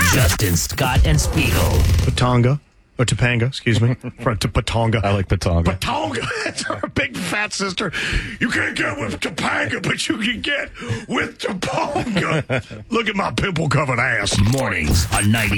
Justin, Scott, and Spiegel. Patanga. Or Topanga, excuse me. Front to Patanga. I like Patanga. Patanga. That's our big fat sister. You can't get with Topanga, but you can get with Topanga. Look at my pimple-covered ass. Mornings on 90.